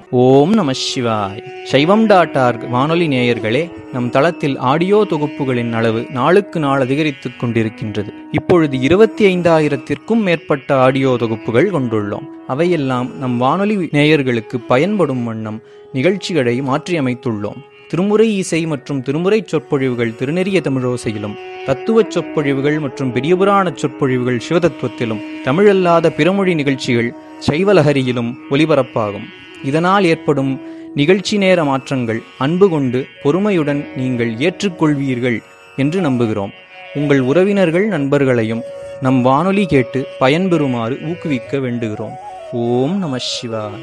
ஓம் நம சிவாய். சைவம்.org வானொலி நேயர்களே, நம் தளத்தில் ஆடியோ தொகுப்புகளின் அளவு நாளுக்கு நாள் அதிகரித்துக் கொண்டிருக்கின்றது. இப்பொழுது 25,000-த்திற்கும் மேற்பட்ட ஆடியோ தொகுப்புகள் கொண்டுள்ளோம். அவையெல்லாம் நம் வானொலி நேயர்களுக்கு பயன்படும் வண்ணம் நிகழ்ச்சிகளை மாற்றியமைத்துள்ளோம். திருமுறை இசை மற்றும் திருமுறை சொற்பொழிவுகள் திருநெறிய தமிழோசையிலும், தத்துவச் சொற்பொழிவுகள் மற்றும் பெரியபுராணச் சொற்பொழிவுகள் சிவதத்துவத்திலும், தமிழல்லாத பிறமொழி நிகழ்ச்சிகள் சைவலஹரியிலும் ஒலிபரப்பாகும். இதனால் ஏற்படும் நிகழ்ச்சி நேர மாற்றங்கள் அன்பு கொண்டு பொறுமையுடன் நீங்கள் ஏற்றுக்கொள்வீர்கள் என்று நம்புகிறோம். உங்கள் உறவினர்கள் நண்பர்களையும் நம் வானொலி கேட்டு பயன்பெறுமாறு ஊக்குவிக்க வேண்டுகிறோம். ஓம் நம சிவாய.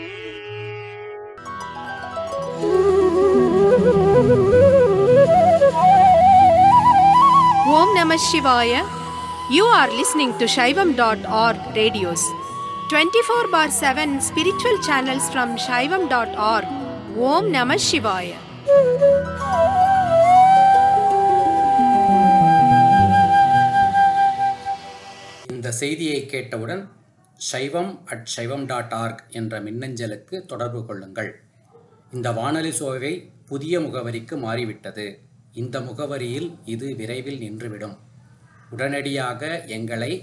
ஓம் நம சிவாய. You are listening to Shaivam.org radios. 24/7 spiritual channels from Shaivam.org. Om Namah Shivaya. இந்த செய்தியை கேட்டவுடன் shaivam@shaivam.org என்ற மின்னஞ்சலுக்கு தொடர்பு கொள்ளுங்கள். இந்த வானொலி சோவை புதிய முகவரிக்கு மாறிவிட்டது. இந்த முகவரியில் இது விரைவில் நின்றுவிடும். உடனடியாக எங்களை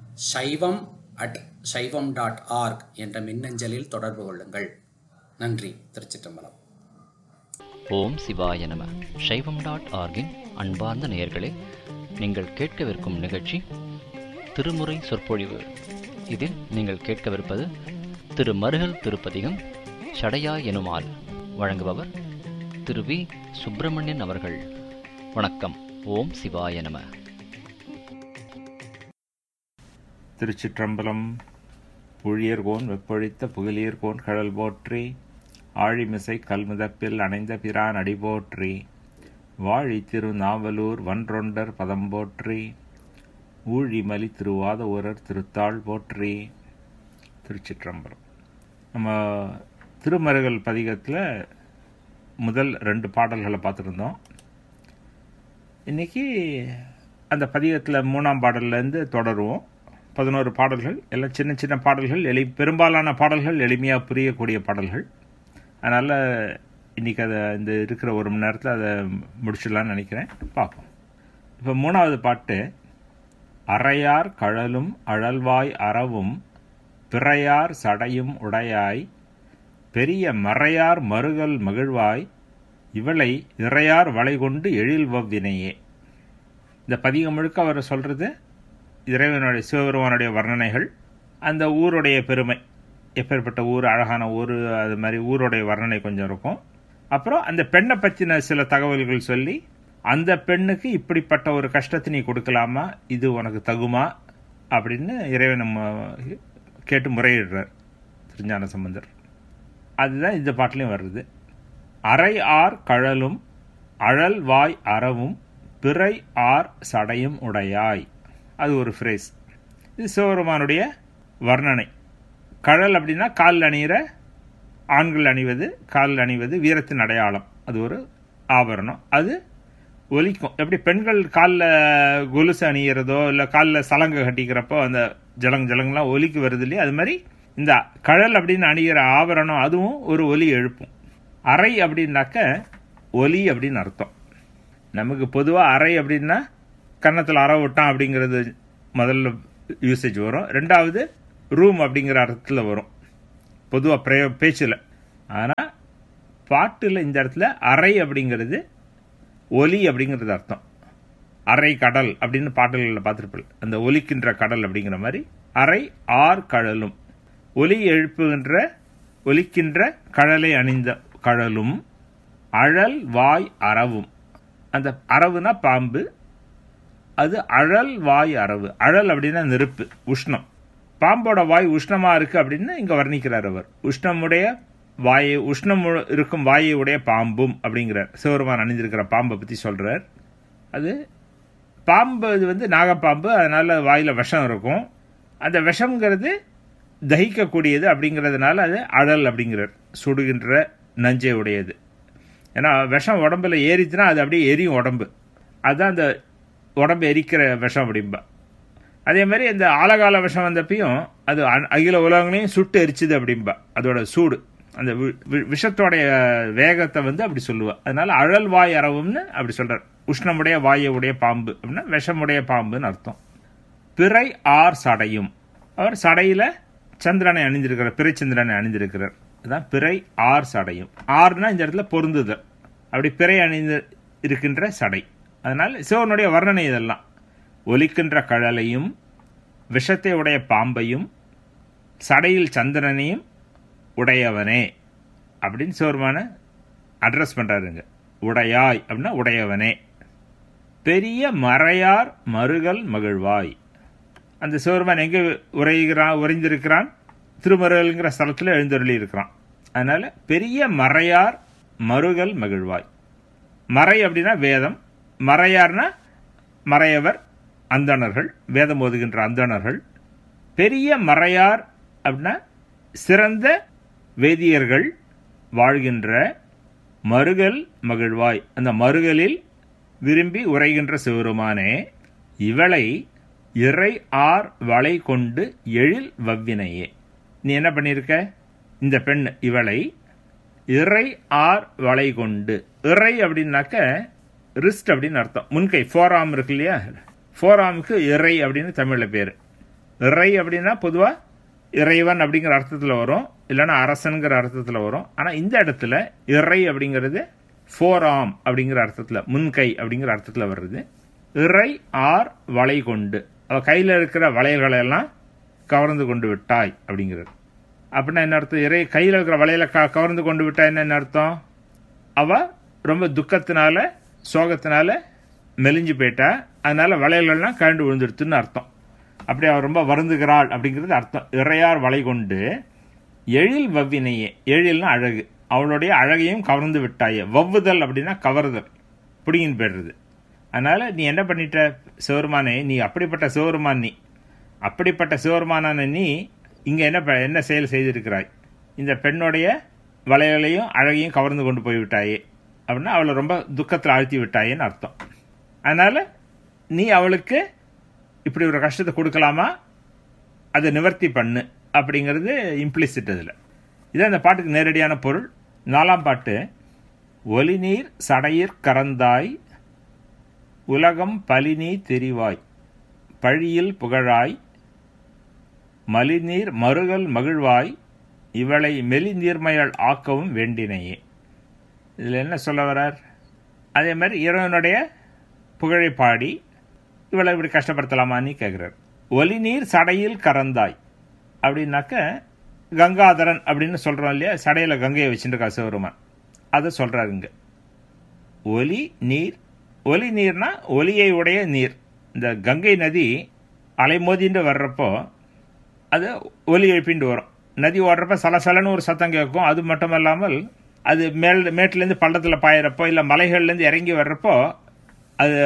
shaivam@shaivam.org என்ற மின்னஞ்சலில் தொடர்பு கொள்ளுங்கள். நன்றி. திருச்சிற்றம்பலம். ஓம் சிவாய நம. சைவம்.org-இன் அன்பார்ந்த நேயர்களே, நீங்கள் கேட்கவிருக்கும் நிகழ்ச்சி திருமுறை சொற்பொழிவு. இதில் நீங்கள் கேட்கவிருப்பது திரு மருகல் திருப்பதிகம் சடையா எனுமால். வழங்குபவர் திரு வி. சுப்பிரமணியன் அவர்கள். வணக்கம். ஓம் சிவாய நம. திருச்சிற்றம்பலம். புழியர்கோன் வெப்பொழித்த புகழியர்கோன் கடல் போற்றி, ஆழிமிசை கல்முதப்பில் அணைந்த பிரான் அடி போற்றி, வாழி திரு நாவலூர் வன்றொண்டர் பதம் போற்றி, ஊழிமலி திருவாத ஊரர் திருத்தாள் போற்றி. திருச்சிற்றம்பலம். நம்ம திருமருகல் பதிகத்தில் முதல் 2 பாடல்களை பார்த்துருந்தோம். இன்றைக்கி அந்த பதிகத்தில் 3ஆம் பாடல்லேருந்து தொடருவோம். 11 பாடல்கள், எல்லாம் சின்ன சின்ன பாடல்கள், பெரும்பாலான பாடல்கள் எளிமையாக புரியக்கூடிய பாடல்கள். அதனால் இன்றைக்கி அதை இந்த இருக்கிற 1 மணி நேரத்தில் அதை முடிச்சிடலான்னு நினைக்கிறேன். பார்ப்போம். இப்போ 3ஆவது பாட்டு. அறையார் கழலும் அழல்வாய் அறவும் பிறையார் சடையும் உடையாய், பெரிய மறையார் மருகல் மகிழ்வாய், இவளை இறையார் வளை கொண்டு எழில்வவ்வினையே. இந்த பதிகம் முழுக்க அவர் சொல்கிறது இறைவனுடைய சிவபெருமானுடைய வர்ணனைகள், அந்த ஊருடைய பெருமை, எப்பேற்பட்ட ஊர், அழகான ஊர், அது மாதிரி ஊருடைய வர்ணனை கொஞ்சம் இருக்கும். அப்புறம் அந்த பெண்ணை பற்றின சில தகவல்கள் சொல்லி, அந்த பெண்ணுக்கு இப்படிப்பட்ட ஒரு கஷ்டத்தை நீ கொடுக்கலாமா, இது உனக்கு தகுமா அப்படின்னு இறைவன் நம்ம கேட்டு முறையிடுறார் திருஞான சம்பந்தர். அதுதான் இந்த பாட்டிலையும் வருது. அறை ஆர் கழலும் அழல் வாய் அறவும் பிறை ஆர் சடையும் உடையாய். அது ஒரு ஃப்ரேஸ். இது சிவபெருமானுடைய வர்ணனை. கழல் அப்படின்னா காலில் அணிகிற, ஆண்கள் அணிவது, காலில் அணிவது வீரத்தின் அடையாளம். அது ஒரு ஆபரணம். அது ஒலிக்கும். எப்படி பெண்கள் காலில் கொலுசு அணிகிறதோ இல்லை காலில் சலங்கை கட்டிக்கிறப்போ அந்த ஜலங்கெல்லாம் ஒலிக்கு வருது இல்லையா, அது மாதிரி இந்த கழல் அப்படின்னு அணிகிற ஆபரணம் அதுவும் ஒரு ஒலி எழுப்பும். அறை அப்படின்னாக்க ஒலி அப்படின்னு அர்த்தம். நமக்கு பொதுவாக அறை அப்படின்னா கன்னத்தில் அற விட்டான் அப்படிங்கிறது முதல்ல யூசேஜ் வரும். 2வது ரூம் அப்படிங்கிற அர்த்தத்தில் வரும் பொதுவாக பேச்சில். ஆனால் பாட்டில் இந்த இடத்துல அறை அப்படிங்கிறது ஒலி அப்படிங்கிறது அர்த்தம். அறை கடல் அப்படின்னு பாடல்களில் பார்த்துருப்பீங்க, அந்த ஒலிக்கின்ற கடல் அப்படிங்கிற மாதிரி. அறை ஆர் கழலும், ஒலி எழுப்புகின்ற ஒலிக்கின்ற கடலை அணிந்த கழலும், அழல் வாய் அறவும். அந்த அரவுனா பாம்பு, அது அழல் வாய் அரவு. அழல் அப்படின்னா நெருப்பு, உஷ்ணம். பாம்போட வாய் உஷ்ணமாக இருக்குது அப்படின்னு இங்கே வர்ணிக்கிறார் அவர். உஷ்ணமுடைய வாயை, உஷ்ணம் இருக்கும் வாயை உடைய பாம்பும் அப்படிங்கிறார். சிவபெருமான் அணிந்திருக்கிற பாம்பை பற்றி சொல்கிறார். அது பாம்பு, இது வந்து நாகப்பாம்பு, அதனால் வாயில் விஷம் இருக்கும். அந்த விஷம்ங்கிறது தகிக்கக்கூடியது அப்படிங்கிறதுனால அது அழல் அப்படிங்கிறார். சுடுகின்ற நஞ்சை உடையது. ஏன்னா விஷம் உடம்புல ஏறிச்சுன்னா அது அப்படியே எரியும் உடம்பு. அதுதான் அந்த உடம்பு எரிக்கிற விஷம் அப்படிம்பா. அதே மாதிரி இந்த ஆலகால விஷம் வந்தப்பையும் அது அகில உலகங்களையும் சுட்டு எரிச்சுது அப்படிம்பா. அதோட சூடு, அந்த விஷத்தோடைய வேகத்தை அப்படி சொல்லுவா. அதனால அழல் வாய் அரவும்னு அப்படி சொல்றார். உஷ்ணமுடைய வாயுடைய பாம்பு அப்படின்னா விஷமுடைய பாம்புன்னு அர்த்தம். பிறை ஆர் சடையும், அவர் சடையில சந்திரனை அணிந்திருக்கிறார், பிறை சந்திரனை அணிந்திருக்கிறார். அதுதான் பிறை ஆர் சடையும். ஆர்னா இந்த இடத்துல பொருந்துதல், அப்படி பிறை அணிந்து இருக்கின்ற சடை. அதனால சிவனுடைய வர்ணனை இதெல்லாம். ஒலிக்கின்ற கழலையும் விஷத்தை உடைய பாம்பையும் சடையில் சந்திரனையும் உடையவனே அப்படின்னு சிவருமான அட்ரஸ் பண்றாருங்க. உடையாய் அப்படின்னா உடையவனே. பெரிய மறையார் மருகல் மகிழ்வாய். அந்த சிவருமான் எங்கே உறைந்திருக்கிறான்? திருமருகல்ங்கிற ஸ்தலத்தில் எழுந்தருளி இருக்கிறான். அதனால பெரிய மறையார் மருகல் மகிழ்வாய். மறை அப்படின்னா வேதம், மறையார்னா மறையவர், அந்தணர்கள், வேதம் ஓதுகின்ற அந்தணர்கள். பெரிய மறையார் அப்படின்னா சிறந்த வேதியர்கள் வாழ்கின்ற மருகல் மகிழ்வாய். அந்த மருகலில் விரும்பி உரைகின்ற சிவருமானே, இவளை இறை ஆர் வளை கொண்டு எழில் வவ்வினையே. நீ என்ன பண்ணியிருக்க? இந்த பெண் இவளை இறை ஆர் வளை கொண்டு. இறை அப்படின்னாக்க ரிஸ்ட் அப்படின்னு அர்த்தம். முன்கை ஃபோராம் இருக்கு இல்லையா, ஃபோராமுக்கு இறை அப்படின்னு தமிழில் பேர். இறை அப்படின்னா பொதுவாக இறைவன் அப்படிங்கிற அர்த்தத்தில் வரும், இல்லைன்னா அரசனுங்கிற அர்த்தத்தில் வரும். ஆனால் இந்த இடத்துல இறை அப்படிங்கிறது ஃபோராம் அப்படிங்கிற அர்த்தத்தில், முன்கை அப்படிங்கிற அர்த்தத்தில் வருது. இறை ஆர் வளை கொண்டு, அவ கையில் இருக்கிற வளையல்களை எல்லாம் கவர்ந்து கொண்டு விட்டாய் அப்படிங்கிறது. அப்படின்னா என்ன அர்த்தம்? இறை கையில் இருக்கிற வளையலை கவர்ந்து கொண்டு விட்டாய் என்ன அர்த்தம்? அவ ரொம்ப துக்கத்தினால சோகத்தினால மெலிஞ்சு போயிட்டா, அதனால வளையல்கள்லாம் கழண்டு விழுந்துடுத்துன்னு அர்த்தம். அப்படி அவர் ரொம்ப வருந்துகிறாள் அப்படிங்கிறது அர்த்தம். இறையார் வளை கொண்டு எழில் வவ்வினையே. எழில்னா அழகு, அவளுடைய அழகையும் கவர்ந்து விட்டாயே. வவ்வுதல் அப்படின்னா கவர்தல், பிடிங்கின்னு போயிடுறது. அதனால நீ என்ன பண்ணிட்ட சிவருமானே, நீ அப்படிப்பட்ட சிவருமான், நீ அப்படிப்பட்ட சிவருமானான நீ இங்கே என்ன செயல் செய்திருக்கிறாய்? இந்த பெண்ணுடைய வளையலையும் அழகையும் கவர்ந்து கொண்டு போய்விட்டாயே அப்படின்னா அவளை ரொம்ப துக்கத்தில் ஆழ்த்தி விட்டாயேன்னு அர்த்தம். அதனால நீ அவளுக்கு இப்படி ஒரு கஷ்டத்தை கொடுக்கலாமா, அதை நிவர்த்தி பண்ணு அப்படிங்கிறது இம்ப்ளிசிட். அதில் இதான் இந்த பாட்டுக்கு நேரடியான பொருள். 4ஆம் பாட்டு. ஒலிநீர் சடையிற் கரந்தாய் உலகம் பலினீ தெரிவாய் பழியில் புகழாய் மலிநீர் மருகல் மகிழ்வாய் இவளை மெலிநீர்மையால் ஆக்கவும் வேண்டினையே. இதில் என்ன சொல்ல வரார்? அதே மாதிரி இறைவனுடைய புகழை பாடி இவளை இப்படி கஷ்டப்படுத்தலாமான்னு கேட்குறார். ஒலிநீர் சடையில் கரந்தாய் அப்படின்னாக்க கங்காதரன் அப்படின்னு சொல்கிறோம் இல்லையா, சடையில் கங்கையை வச்சுருக்கா சிவருமான், அதை சொல்கிறாருங்க. ஒலி நீர், ஒலி நீர்னா ஒலியை உடைய நீர். இந்த கங்கை நதி அலைமோதிண்டு வர்றப்போ அது ஒலி எழுப்பிண்டு வரும். நதி ஓடுறப்ப சலசலன்னு ஒரு சத்தம் கேட்கும். அது மட்டும் இல்லாமல் அது மேட்டிலேருந்து பள்ளத்தில் பாயிறப்போ இல்லை மலைகள்லேருந்து இறங்கி வர்றப்போ அது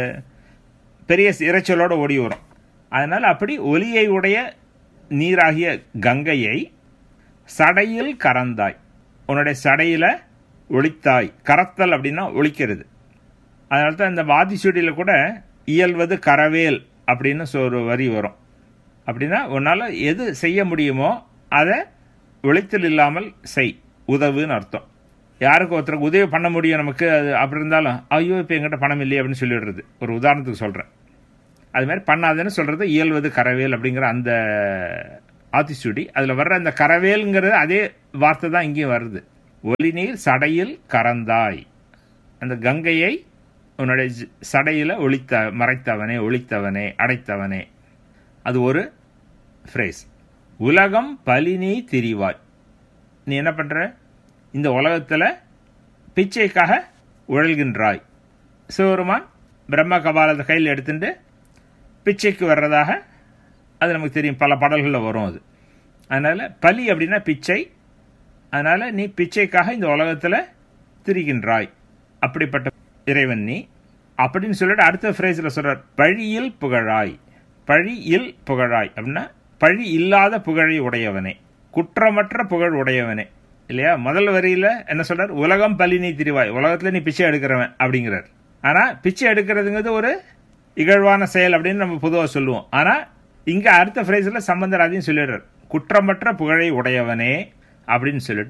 பெரிய இறைச்சலோடு ஓடி வரும். அதனால் அப்படி ஒலியை உடைய நீராகிய கங்கையை சடையில் கரந்தாய், உன்னுடைய சடையில் ஒளித்தாய். கரத்தல் அப்படின்னா ஒழிக்கிறது. அதனால தான் இந்த வாதிச்சூடியில் கூட இயல்வது கரவேல் அப்படின்னு ஒரு வரி வரும். அப்படின்னா உன்னால் எது செய்ய முடியுமோ அதை ஒழித்தல் இல்லாமல் செய், உதவுன்னு அர்த்தம். யாருக்கு ஒருத்தருக்கு உதவி பண்ண முடியும் நமக்கு, அது அப்படி இருந்தாலும் ஐயோ இப்போ எங்கிட்ட பணம் இல்லையே அப்படின்னு சொல்லிடுறது. ஒரு உதாரணத்துக்கு சொல்கிறேன். அது மாதிரி பண்ணாதுன்னு சொல்கிறது இயல்வது கரவேல் அப்படிங்கிற அந்த ஆத்திச்சூடி. அதில் வர்ற அந்த கரவேல்ங்கிறது அதே வார்த்தை தான் இங்கேயும் வருது. ஒலிநீர் சடையில் கரந்தாய், அந்த கங்கையை உன்னுடைய சடையில் மறைத்தவனே, ஒளித்தவனே, அடைத்தவனே. அது ஒரு ஃப்ரேஸ். உலகம் பலினி திரிவாய். நீ என்ன பண்ணுற? இந்த உலகத்தில் பிச்சைக்காக உழல்கின்றாய். சிவருமான் பிரம்ம கபாலத்தை கையில் எடுத்துட்டு பிச்சைக்கு வர்றதாக அது நமக்கு தெரியும், பல பாடல்களில் வரும் அது. அதனால் பலி அப்படின்னா பிச்சை. அதனால் நீ பிச்சைக்காக இந்த உலகத்தில் திரிகின்றாய். அப்படிப்பட்ட இறைவன் நீ அப்படின்னு சொல்லிட்டு அடுத்த ஃப்ரேஸில் சொல்கிறார், பழியில் புகழாய். பழியில் புகழாய் அப்படின்னா பழி இல்லாத புகழை உடையவனே, குற்றமற்ற புகழ் உடையவனே இல்லையா. முதல் வரியில் என்ன சொல்றார்? உலகம் பலினி திரிவாய், உலகத்தில் நீ பிச்சை எடுக்கிறவன் அப்படிங்கிறார். ஆனால் பிச்சை எடுக்கிறதுங்கிறது ஒரு இகழ்வான செயல் அப்படின்னு நம்ம பொதுவாக சொல்லுவோம். ஆனால் இங்கே அடுத்த ஃப்ரேஸில் சம்பந்தர் அதையும் சொல்லிடுறார், குற்றமற்ற புகழை உடையவனே அப்படின்னு சொல்லிட்டு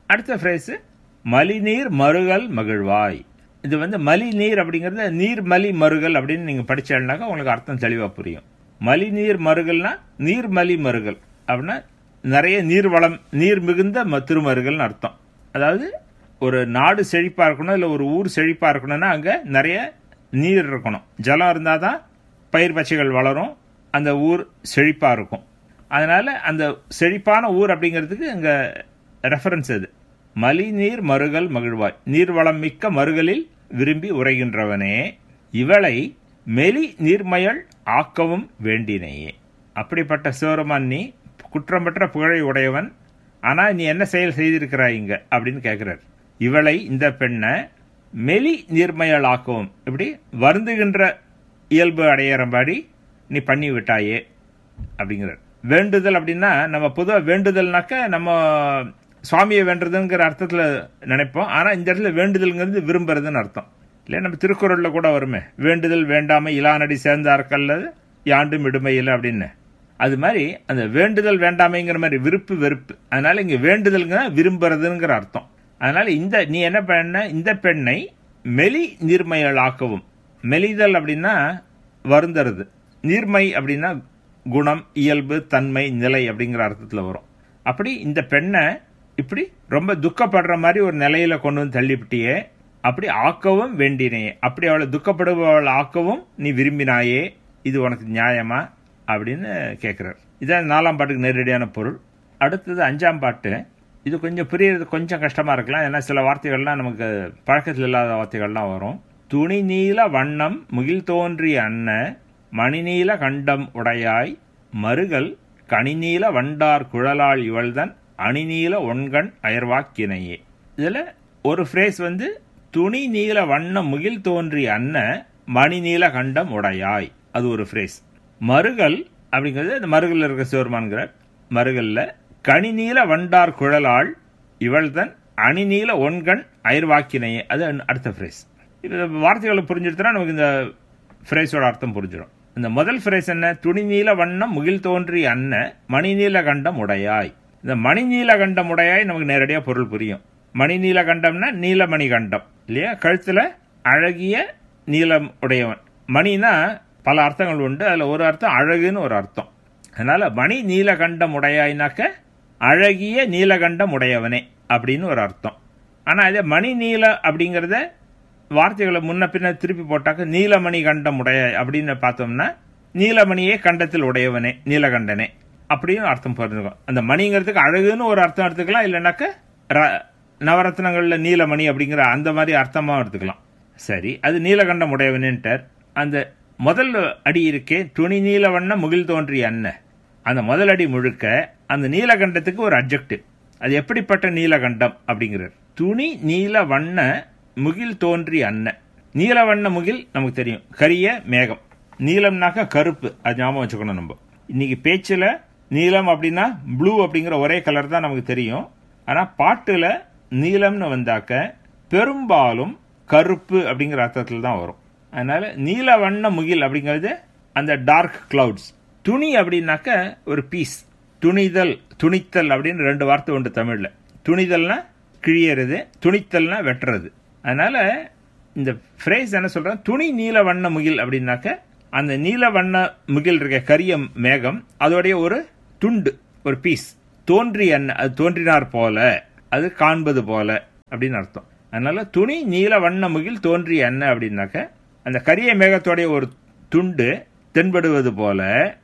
அடுத்த ஃப்ரேஸ் மலிநீர் மருகல் மகிழ்வாய். இது மலிநீர் அப்படிங்கிறது நீர்மலி மருகல் அப்படின்னு நீங்க படிச்சாருனாக்கா உங்களுக்கு அர்த்தம் தெளிவா புரியும். மலிநீர் மருகல்னா நீர்மலி மருகல் அப்படின்னா நிறைய நீர்வளம் நீர் மிகுந்த திருமருகல்னு அர்த்தம். அதாவது ஒரு நாடு செழிப்பா இருக்கணும், இல்லை ஒரு ஊர் செழிப்பா இருக்கணும்னா அங்க நிறைய நீர் இருக்கணும். ஜலம் இருந்தால் தான் பயிர் பச்சைகள் வளரும், அந்த ஊர் செழிப்பா இருக்கும். அதனால அந்த செழிப்பான ஊர் அப்படிங்கிறதுக்கு அங்க ரெஃபரன்ஸ் அது. மலிநீர் மருகல் மகிழ்வாய், நீர்வளம் மிக்க மருகலில் விரும்பி உரைகின்றவனே, இவளை மெலி நீர்மயல் ஆக்கவும் வேண்டினையே. அப்படிப்பட்ட சிவருமான் நீ குற்றம் பெற்ற புகழை உடையவன், ஆனா நீ என்ன செயல் செய்திருக்கிறாய் இங்க அப்படின்னு கேட்கிறார். இவளை இந்த பெண்ணை மெலி நீர்மயல் ஆக்கவும், இப்படி வருந்துகின்ற இயல்பு அடையறபடி நீ பண்ணி விட்டாயே அப்படிங்கிறார். வேண்டுதல் அப்படின்னா நம்ம பொதுவாக வேண்டுதல்னாக்க நம்ம சுவாமியை வேண்டுறதுங்கிற அர்த்தத்தில் நினைப்போம். ஆனால் இந்த இடத்துல வேண்டுதல்ங்கிறது விரும்புறதுன்னு அர்த்தம் இல்லை. நம்ம திருக்குறளில் கூட வருமே, வேண்டுதல் வேண்டாமை இலானடி சேர்ந்தார்கல்ல யாண்டும் இடுமையில் அப்படின்னு. அது மாதிரி அந்த வேண்டுதல் வேண்டாமைங்கிற மாதிரி விருப்பு வெறுப்பு. அதனால இங்கே வேண்டுதல்ங்கிற விரும்புறதுங்கிற அர்த்தம். அதனால நீ என்ன பண்ண, இந்த பெண்ணை மெலி நீர்மையல் ஆக்கவும். மெலிதல் அப்படின்னா வருந்துறது, நீர்மை அப்படின்னா குணம், இயல்பு, தன்மை, நிலை அப்படிங்கிற அர்த்தத்தில் வரும். அப்படி இந்த பெண்ணை இப்படி ரொம்ப துக்கப்படுற மாதிரி ஒரு நிலையில கொண்டு வந்து தள்ளிவிட்டியே, அப்படி ஆக்கவும் வேண்டினையே, அப்படி அவளை துக்கப்படுபவள் ஆக்கவும் நீ விரும்பினாயே, இது உனக்கு நியாயமா அப்படின்னு கேட்கிறார். இதான் 4ஆம் பாட்டுக்கு நேரடியான பொருள். அடுத்தது 5ஆம் பாட்டு. இது கொஞ்சம் புரியறது கொஞ்சம் கஷ்டமா இருக்கலாம், ஏன்னா சில வார்த்தைகள்லாம் நமக்கு பழக்கத்தில் இல்லாத வார்த்தைகள்லாம் வரும். துணி நீல வண்ணம் முகில் தோன்றிய அன்ன மணிநீல கண்டம் உடையாய் மருகல் கனிநீல வண்டார் குழலாள் இவள்தன் அணிநீல ஒன்கண் அயர்வாக்கினையே. இதுல ஒரு ஃப்ரேஸ் துணி நீல வண்ணம் முகில் தோன்றிய அன்ன மணிநீல கண்டம் உடையாய், அது ஒரு ஃப்ரேஸ். மருகல் அப்படிங்கிறது இந்த மருகல்ல இருக்க சிவருமான்கிறார். மருகல்ல கனிநீல வண்டார் குழலாள் இவள்தன் அணிநீல ஒன்கண் அயர்வாக்கினையே, அது அடுத்த ஃப்ரேஸ். இந்த வார்த்தைகளை புரிஞ்சுடுத்தா நமக்கு இந்த ஃப்ரேஸோட அர்த்தம் புரிஞ்சிடும். இந்த முதல் ஃப்ரேஸ் என்ன, துணி நீல வண்ணம் முகில் தோன்றிய அன்ன மணிநீல கண்டம் உடையாய். இந்த மணிநீல கண்டம் உடையாய் நமக்கு நேரடியா பொருள் புரியும். மணிநீல கண்டம்னா நீலமணி கண்டம் இல்லையா, கழுத்துல அழகிய நீலம் உடையவன். மணினா பல அர்த்தங்கள் உண்டு, அதுல ஒரு அர்த்தம் அழகுன்னு ஒரு அர்த்தம். அதனால மணி நீலகண்டம் உடையாய்னாக்க அழகிய நீலகண்டம் உடையவனே அப்படின்னு ஒரு அர்த்தம். ஆனா இதே மணி நீல அப்படிங்கறத வார்த்தைகளை முன்ன பின்ன திருப்பி போட்டாக்க நீலமணி கண்டம் உடைய அப்படின்னு பார்த்தோம்னா நீலமணியே கண்டத்தில் உடையவனே நீலகண்டனே அப்படின்னு அர்த்தம் புரிஞ்சுக்கும். அந்த மணிங்கிறதுக்கு அழகுன்னு ஒரு அர்த்தம் எடுத்துக்கலாம், இல்லைன்னாக்க நவரத்னங்கள்ல நீலமணி அப்படிங்கிற அந்த மாதிரி அர்த்தமா எடுத்துக்கலாம். சரி, அது நீலகண்டம் உடையவனேன்ட்டார். அந்த முதல் அடி இருக்கே, துணி நீல வண்ண முகில் தோன்றிய அன்ன, அந்த முதல் அடி முழுக்க அந்த நீலகண்டத்துக்கு ஒரு அட்ஜெக்டிவ். அது எப்படிப்பட்ட நீலகண்டம் அப்படிங்கிறார். துணி நீல வண்ண முகில் தோன்றி அன்ன. நீல வண்ண முகில் நமக்கு தெரியும், கரிய மேகம். நீலம்னாக்க கருப்பு, அது ஞாபகம் வச்சுக்கணும். நம்ம இன்னைக்கு பேச்சுல நீலம் அப்படின்னா ப்ளூ அப்படிங்கிற ஒரே கலர் தான் நமக்கு தெரியும். ஆனா பாட்டுல நீலம்னு வந்தாக்க பெரும்பாலும் கருப்பு அப்படிங்கிற அர்த்தத்தில் தான் வரும். அதனால நீல வண்ண முகில் அப்படிங்கிறது அந்த டார்க் கிளவுட்ஸ். துணி அப்படின்னாக்க ஒரு பீஸ், துணிதல் துணித்தல் அப்படின்னு 2 வார்த்தை உண்டு தமிழ்ல. துணிதல்னா கிழியறது, துணித்தல்னா வெட்டுறது. அதனால இந்த ஃப்ரேஸ் என்ன சொல்றேன், துணி நீல வண்ண முகில் அப்படின்னாக்க அந்த நீல வண்ண முகில் இருக்க கரிய மேகம் அதோடைய ஒரு துண்டு, ஒரு பீஸ். தோன்றி அன்ன, அது தோன்றினார் போல, அது காண்பது போல அப்படின்னு அர்த்தம். அதனால துணி நீல வண்ண முகில் தோன்றிய அன்ன அப்படின்னாக்க அந்த கரிய மேகத்தோடைய ஒரு துண்டு தென்படுவது போல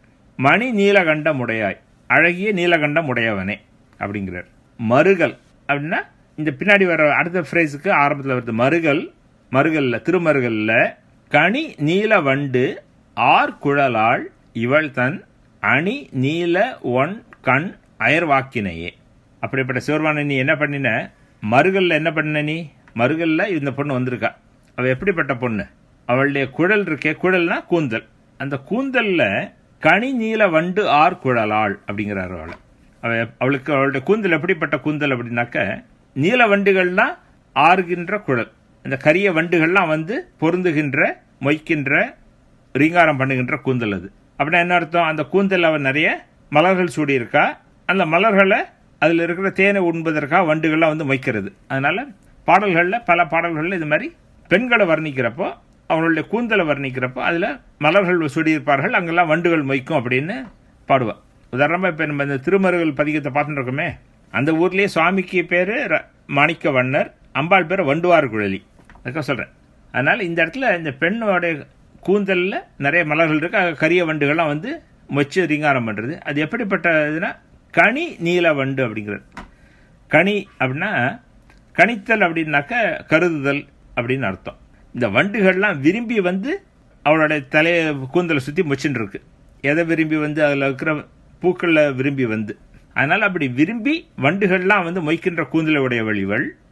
மணி நீலகண்டம் உடையாய், அழகிய நீலகண்டம் உடையவனே அப்படிங்கிறார். மருகல் அப்படின்னா இந்த பின்னாடி வர அடுத்த ஃப்ரேஸுக்கு ஆரம்பத்தில் வருது மருகல். மருகல்ல திருமருகல்ல கனி நீல வண்டு ஆர் குழலாள் இவள் தன் அணி நீல ஒன் கண் அயர்வாக்கினையே. அப்படிப்பட்ட சிவருமான நீ என்ன பண்ணின, மருகல்ல என்ன பண்ண நீ, மருகல்ல இந்த பொண்ணு வந்திருக்கா. அவ எப்படிப்பட்ட பொண்ணு, அவளுடைய குழல் இருக்கே, குழல்னா கூந்தல், அந்த கூந்தல்ல கனி நீல வண்டு ஆர் குழலாள் அப்படிங்கிறார். அவளுக்கு அவளுடைய கூந்தல் எப்படிப்பட்ட கூந்தல் அப்படின்னாக்க நீல வண்டுகள்னா ஆறுகின்ற குழல், அந்த கரிய வண்டுகள்லாம் பொருந்துகின்ற மொய்க்கின்ற ரீங்காரம் பண்ணுகின்ற கூந்தல். அது அப்படின்னா என்ன அர்த்தம், அந்த கூந்தல் அவன் நிறைய மலர்கள் சூடி இருக்கா, அந்த மலர்களை அதில் இருக்கிற தேனை உண்பதற்காக வண்டுகள்லாம் வந்து மொய்க்கிறது. அதனால் பாடல்களில் பல பாடல்களில் இது மாதிரி பெண்களை வர்ணிக்கிறப்போ, அவங்களுடைய கூந்தலை வர்ணிக்கிறப்போ அதில் மலர்கள் சுடியிருப்பார்கள், அங்கெல்லாம் வண்டுகள் மொய்க்கும் அப்படின்னு பாடுவாள். உதாரணமாக இப்போ நம்ம இந்த திருமருகல் பதிகத்தை பார்த்துட்டு இருக்கோமே, அந்த ஊர்லேயே சுவாமிக்கு பேர் மாணிக்க வண்ணர், அம்பாள் பேர் வண்டுவார் குழலி. அதுக்காக சொல்கிறேன். அதனால் இந்த இடத்துல இந்த பெண்ணோடைய கூந்தலில் நிறைய மலர்கள் இருக்குது, கரிய வண்டுகள்லாம் வந்து மொச்சு ரீங்காரம் பண்ணுறது. அது எப்படிப்பட்டதுன்னா கனி நீல வண்டு அப்படிங்கிறது. கனி அப்படின்னா கணித்தல் அப்படின்னாக்க கருதுதல் அப்படின்னு அர்த்தம். இந்த வண்டுகள்லாம் விரும்பி வந்து அவளுடைய தலையை கூந்தலை சுற்றி மொச்சுன்னு இருக்கு. எதை விரும்பி வந்து அதில் இருக்கிற பூக்களில் விரும்பி வந்து, அதனால் அப்படி விரும்பி வண்டுகள்லாம் வந்து மொய்க்கின்ற கூந்தலை உடையவள்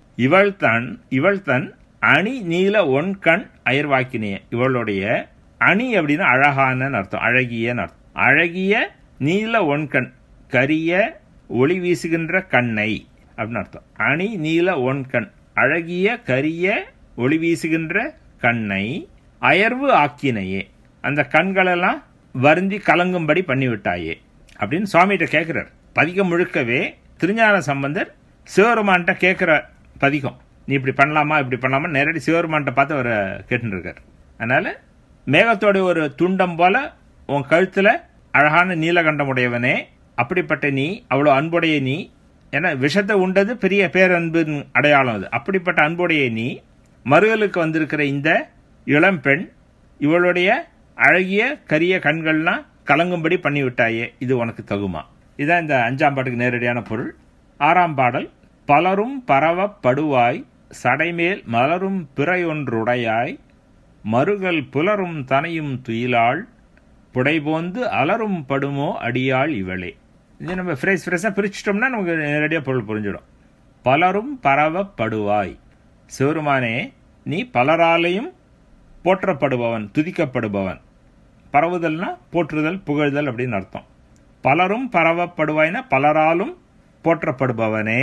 இவள் தன் அணி நீல ஒன்கண் அயர்வாக்கினிய. இவளுடைய அணி அப்படின்னா அழகான அர்த்தம், அழகியன்னு அர்த்தம். அழகிய நீல ஒன்கண், கரிய ஒளி வீசுகின்ற கண்ணை அப்படின்னு அர்த்தம். அணி நீல ஒன்கண், அழகிய கரிய ஒளி வீசுகின்ற கண்ணை அயர்வு ஆக்கினையே, அந்த கண்களெல்லாம் வருந்தி கலங்கும்படி பண்ணிவிட்டாயே அப்படின்னு சுவாமிகிட்ட கேட்கிறார். பதிகம் முழுக்கவே திருஞான சம்பந்தர் சிவபெருமான்கிட்ட கேட்கிற பதிகம். நீ இப்படி பண்ணலாமா இப்படி பண்ணலாமா நேரடி சிவபெருமான்கிட்ட பார்த்து அவரை கேட்டுருக்கார். அதனால மேகத்தோட ஒரு துண்டம் போல உன் கழுத்துல அழகான நீலகண்டம் உடையவனே, அப்படிப்பட்ட நீ, அவ்வளோ அன்புடைய நீ, ஏன்னா விஷத்தை உண்டது பெரிய பேரன்பின் அடையாளம் அது. அப்படிப்பட்ட அன்புடைய நீ மருகலுக்கு வந்திருக்கிற இந்த இளம்பெண், இவளுடைய அழகிய கரிய கண்கள்லாம் கலங்கும்படி பண்ணிவிட்டாயே, இது உனக்கு தகுமா? இதுதான் இந்த 5ஆம் பாட்டுக்கு நேரடியான பொருள். 6ஆம் பாடல், பலரும் பரவப்படுவாய் சடைமேல் மலரும் பிறையொன்றுடையாய் மருகல் புலரும் தனையும் துயிலாள் புடைபோந்து அலரும் படுமோ அடியாள் இவளே. இது நம்ம ஃப்ரெஷ்ஷாக பிரிச்சிட்டோம்னா நமக்கு நேரடியாக பொருள் புரிஞ்சிடும். பலரும் பரவப்படுவாய், சிவருமானே நீ பலராலையும் போற்றப்படுபவன், துதிக்கப்படுபவன். பரவுதல்னா போற்றுதல், புகழ்தல் அப்படின்னு அர்த்தம். பலரும் பரவப்படுவாய்னா பலராலும் போற்றப்படுபவனே,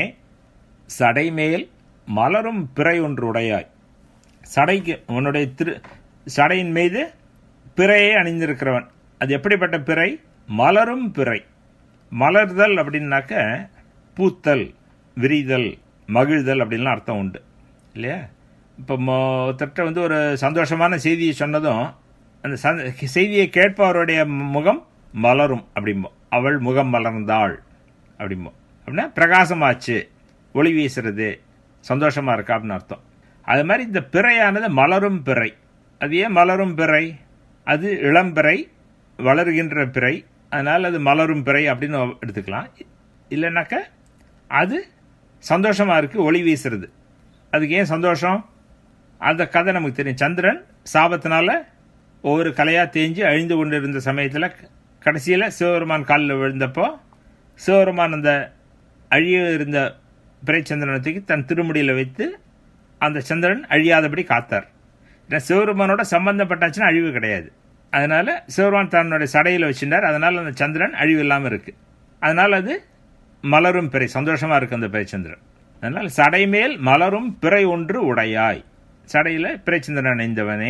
சடைமேல் மலரும் பிறை ஒன்று உடையாய். சடைக்கு உன்னுடைய சடையின் மீது பிறையை அணிந்திருக்கிறவன். அது எப்படிப்பட்ட பிறை? மலரும் பிறை. மலர்தல் அப்படின்னாக்க பூத்தல், விரிதல், மகிழ்தல் அப்படின்லாம் அர்த்தம் உண்டு இல்லையா? இப்போ ஒருத்தட்ட வந்து ஒரு சந்தோஷமான செய்தியை சொன்னதும் அந்த செய்தியை கேட்பவருடைய முகம் மலரும் அப்படிம்போம். அவள் முகம் மலர்ந்தாள் அப்படிம்போம். அப்படின்னா பிரகாசமாச்சு, ஒளி வீசுறது, சந்தோஷமா இருக்கா அப்படின்னு அர்த்தம். அது மாதிரி இந்த பிறையானது மலரும் பிறை. அது ஏன் மலரும் பிறை? அது இளம்பிறை, வளர்கின்ற பிறை, அதனால் அது மலரும் பிறை அப்படின்னு எடுத்துக்கலாம். இல்லைனாக்க அது சந்தோஷமா இருக்கு, ஒளி வீசுறது. அதுக்கு ஏன் சந்தோஷம்? அந்த கதை நமக்கு தெரியும். சந்திரன் சாபத்தினால ஒவ்வொரு கலையாக தேஞ்சு அழிந்து கொண்டு இருந்த சமயத்தில் கடைசியில் சிவபெருமான் காலில் விழுந்தப்போ சிவபெருமான் அந்த அழிய இருந்த பிறைச்சந்திரனத்துக்கு தன் திருமுடியில் வைத்து அந்த சந்திரன் அழியாதபடி காத்தார். ஏன்னா சிவபெருமானோட சம்பந்தப்பட்டாச்சுன்னா அழிவு கிடையாது. அதனால சிவபெருமான் தன்னுடைய சடையில் வச்சுட்டார். அதனால அந்த சந்திரன் அழிவு இல்லாமல் இருக்கு. அதனால் அது மலரும் பிறை, சந்தோஷமா இருக்கு அந்த பிறைச்சந்திரன். அதனால் சடைமேல் மலரும் பிறை ஒன்று உடையாய், சடையில் பிறைச்சந்திரன் அணிந்தவனே,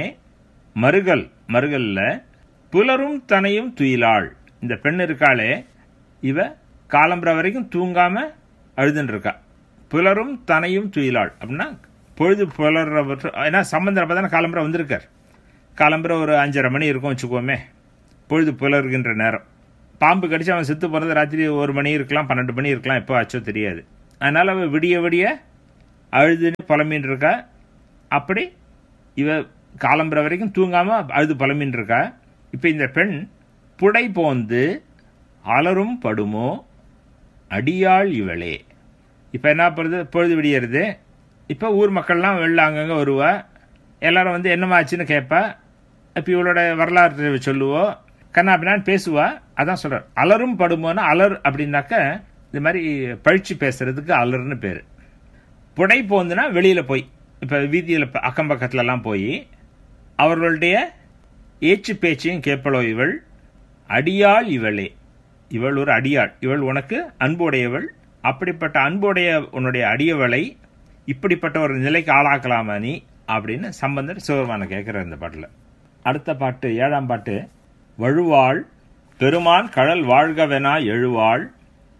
மருகல்ல புலரும் தனையும் துயிலாள். இந்த பெண் இருக்காளே, இவ காலம்புற வரைக்கும் தூங்காம அழுதுன்னு இருக்கா. புலரும் தனையும் துயிலாள் அப்படின்னா பொழுது புலர்ற, ஏன்னா சம்பந்தர் அப்போ தானே காலம்புற வந்திருக்கார். காலம்புற ஒரு 5:30 மணி இருக்கும் வச்சுக்கோமே, பொழுது புலர்கின்ற நேரம். பாம்பு கடிச்சு அவன் செத்து போகிறது ராத்திரி 1 மணி இருக்கலாம், 12 மணி இருக்கலாம், எப்போ ஆச்சோ தெரியாது. அதனால் அவள் விடிய விடிய அழுதுன்னு புலம்பின்னு இருக்கா. அப்படி இவ காலம்புற வரைக்கும் தூங்காம அழுது புலம்பின்னு இருக்கா. இப்போ இந்த பெண் புடை போந்து அலரும் படுமோ அடியாள் இவளே. இப்போ என்ன பண்ணுறது? பொழுது விடியறது. இப்போ ஊர் மக்கள்லாம் வெளில அங்கங்கே வருவா. எல்லாரும் வந்து என்னமாச்சுன்னு கேட்பா. இப்போ இவளோட வரலாறு சொல்லுவோம், கண்ணாபின்னான்னு பேசுவா. அதான் சொல்கிறார், அலரும் படுமோன்னா அலர் அப்படின்னாக்க இது மாதிரி பழிச்சு பேசுறதுக்கு அலர்னு பேர். புடை போந்துனா வெளியில் போய், இப்போ வீதியில் அக்கம் பக்கத்துலலாம் போய் அவர்களுடைய ஏச்சு பேச்சையும் கேட்பளோ இவள். அடியாள் இவளே, இவள் ஒரு அடியாள், இவள் உனக்கு அன்புடையவள். அப்படிப்பட்ட அன்புடைய உன்னுடைய அடியவளை இப்படிப்பட்ட ஒரு நிலைக்கு ஆளாக்கலாமா நீ அப்படின்னு சம்பந்தர் சிவபெருமான கேட்கிறார் இந்த பாட்டில். அடுத்த பாட்டு 7ஆம் பாட்டு, வழுவாள் பெருமான் கழல் வாழ்கவெனா எழுவாள்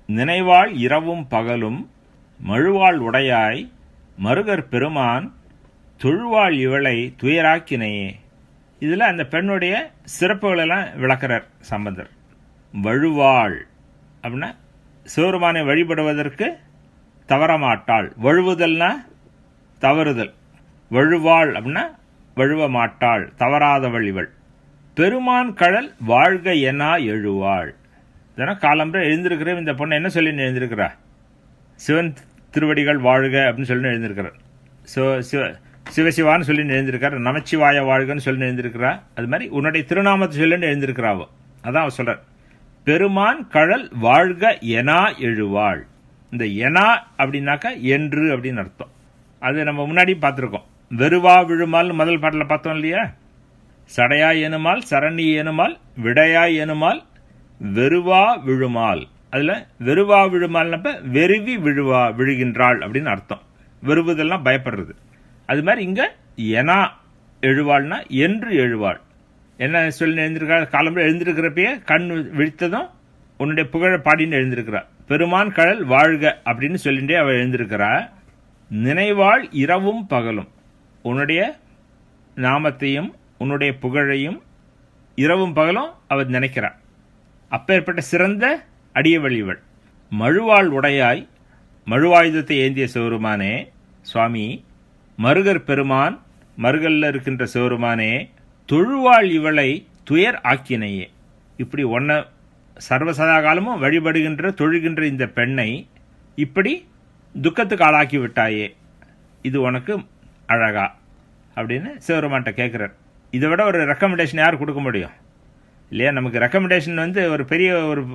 நினைவாள் இரவும் பகலும் மழுவாள் உடையாய் மருகர் பெருமான் தொழுவாள் இவளை துயராக்கினையே. இதில் அந்த பெண்ணுடைய சிறப்புகளெல்லாம் விளக்கிறார் சம்பந்தர். வழுவாள் அப்படின்னா சிவருமானை வழிபடுவதற்கு தவறமாட்டாள். வழுவுதல்னா தவறுதல். வழுவாள் அப்படின்னா வழுவ மாட்டாள், தவறாதவள் இவள். பெருமான் கழல் வாழ்க எனா எழுவாள். இதனால் காலம்பரை எழுந்திருக்கிற இந்த பொண்ணை என்ன சொல்லி எழுந்திருக்கிறா? சிவன் திருவடிகள் வாழ்க அப்படின்னு சொல்லி எழுந்திருக்கிறார். சிவசிவான்னு சொல்லி எழுந்திருக்கார். நமச்சிவாய வாழ்கன்னு சொல்லி எழுந்திருக்கிறா. அது மாதிரி உன்னுடைய திருநாமத்தை சொல்லி எழுந்திருக்கிறாவோ. அதான் அவர் சொல்றார், பெருமான் கழல் வாழ்க எனா எழுவாள். இந்த எனா அப்படின்னாக்கா என்று அப்படின்னு அர்த்தம். அது நம்ம முன்னாடி பார்த்துருக்கோம். வெறுவா விழுமால் முதல் பாட்டில் பார்த்தோம் இல்லையா? சடையாய் எனுமால், சரணி எனுமால், விடையாய் எனுமால், வெறுவா விழுமால். அதுல வெறுவா விழுமால்னப்ப வெறுவி விழுகின்றாள் அப்படின்னு அர்த்தம். வெறுவுதெல்லாம் பயப்படுறது. அது மாதிரி இங்க எனா எழுவாள்னா என்று எழுவாள். என்ன சொல்லி எழுந்திருக்கா? காலம்பரம் எழுந்திருக்கிறப்பயே கண் விழித்ததும் உன்னுடைய புகழ பாடின்னு எழுந்திருக்கிறா. பெருமான் கழல் வாழ்க அப்படின்னு சொல்லிட்டே அவள் எழுந்திருக்கிறா. நினைவாள் இரவும் பகலும் உன்னுடைய நாமத்தையும் உன்னுடைய புகழையும் இரவும் பகலும் அவள் நினைக்கிறாள். அப்பேற்பட்ட சிறந்த அடியவள் இவள். மழுவாள் உடையாய், மழுவாயுதத்தை ஏந்திய சிவருமானே சுவாமி, மருகர் பெருமான், மருகல்ல இருக்கின்ற சிவருமானே, தொழுவாள் இவளை துயர் ஆக்கினையே. இப்படி ஒன்ன சர்வசதா காலமும் வழிபடுகின்ற தொழுகின்ற இந்த பெண்ணை இப்படி துக்கத்துக்கு ஆளாக்கி விட்டாயே, இது உனக்கு அழகா அப்படின்னு சிவருமான்ட்ட கேட்குறார். இதை விட ஒரு ரெக்கமெண்டேஷன் யார் கொடுக்க முடியும் இல்லையா? நமக்கு ரெக்கமெண்டேஷன் ஒரு பெரிய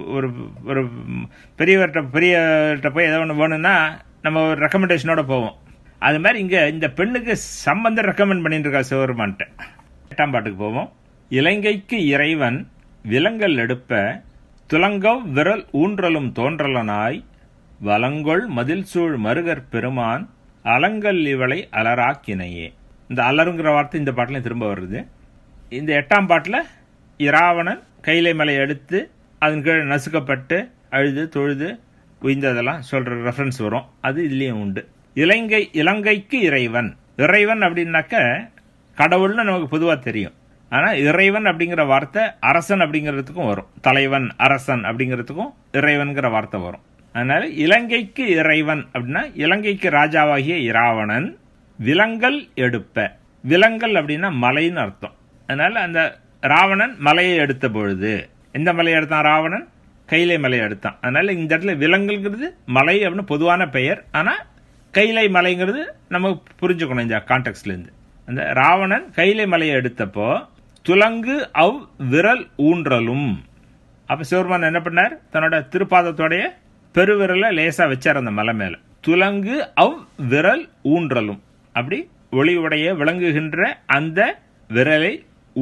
ஒரு பெரியவர்கிட்ட போய் ஏதோ ஒன்று வேணும்னா நம்ம ஒரு ரெக்கமெண்டேஷனோட போவோம். அது மாதிரி இங்கே இந்த பெண்ணுக்கு சம்பந்தம் ரெக்கமெண்ட் பண்ணிட்டு இருக்கா சிவருமான்ட்ட. 8ஆம் பாட்டுக்கு போவோம். இலங்கைக்கு இறைவன் விலங்கல் எடுப்ப துலங்கவ் விரல் ஊன்றலும் தோன்றலனாய் வலங்கொள் மதில் சூழ் மருகர் பெருமான் அலங்கல் இவளை அலராக்கினையே. இந்த அலருங்கிற வார்த்தை இந்த பாட்டிலையும் திரும்ப வருது. இந்த 8ஆம் பாட்டில் இராவணன் கைலை மலையை எடுத்து அதன் கீழே நசுக்கப்பட்டு அழுது தொழுது உய்ந்ததெல்லாம் சொல்ற ரெஃபரன்ஸ் வரும். அது இதுலேயும் உண்டு. இலங்கைக்கு இறைவன். இறைவன் அப்படின்னாக்க கடவுள்னு நமக்கு பொதுவாக தெரியும். ஆனால் இறைவன் அப்படிங்கிற வார்த்தை அரசன் அப்படிங்கிறதுக்கும் வரும். தலைவன் அரசன் அப்படிங்கிறதுக்கும் இறைவன்கிற வார்த்தை வரும். அதனால இலங்கைக்கு இறைவன் அப்படின்னா இலங்கைக்கு ராஜாவாகிய இராவணன் விலங்கல் எடுப்ப. விலங்கல் அப்படின்னா மலைன்னு அர்த்தம். அதனால அந்த ராவணன் மலையை எடுத்த பொழுது, எந்த மலையை எடுத்தான் ராவணன்? கைலை மலையை எடுத்தான். அதனால இந்த இடத்துல விலங்கல்ங்கிறது மலை அப்படின்னு பொதுவான பெயர். ஆனால் கைலை மலைங்கிறது நம்ம புரிஞ்சுக்கணும் இந்த கான்டெக்ட்ல இருந்து. அந்த ராவணன் கைலை மலையை எடுத்தப்போ துலங்கு அவ் விரல் ஊன்றலும். அப்ப சிவருமான் என்ன பண்ணார்? தன்னோட திருப்பாதத்தோடைய பெருவிரலை லேசா வச்சார் அந்த மலை மேல. துலங்கு அவ் விரல் ஊன்றலும். அப்படி ஒளியுடைய விளங்குகின்ற அந்த விரலை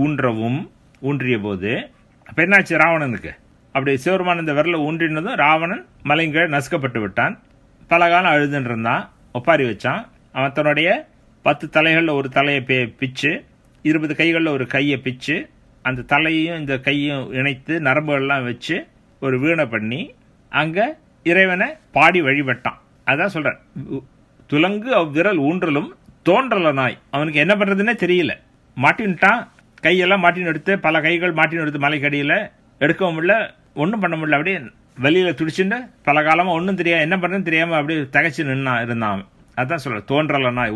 ஊன்றிய போது அப்ப என்னாச்சு ராவணனுக்கு? அப்படி சிவருமான் இந்த விரலை ஊன்றினதும் ராவணன் மலைங்க நசுக்கப்பட்டு விட்டான். பல காலம் அழுதுன்னு இருந்தான். ஒப்பாரி வச்சான். அவன் தன்னுடைய 10 தலைகள்ல ஒரு தலையை பிச்சு, 20 கைகளில் ஒரு கையை பிச்சு, அந்த தலையையும் இந்த கையும் இணைத்து நரம்புகள்லாம் வச்சு ஒரு வீணை பண்ணி அங்க இறைவனை பாடி வழிபட்டான். அதான் சொல்றேன், துலங்கு அவ்விரல் ஊன்றலும் தோன்றலனாய். அவனுக்கு என்ன பண்றதுன்னே தெரியல. மாட்டின்ட்டான். கையெல்லாம் மாட்டின்னு எடுத்து, பல கைகள் மாட்டின்னு எடுத்து மலைக்கடியில எடுக்கவும் முடியல, ஒன்றும் பண்ண முடியல. அப்படியே வெளியில துடிச்சுட்டு பல காலமா ஒன்றும் தெரியாது, என்ன பண்றதுன்னு தெரியாம அப்படியே தகைச்சு இருந்தான். அதான் சொல்ற தோன்றலனாய்.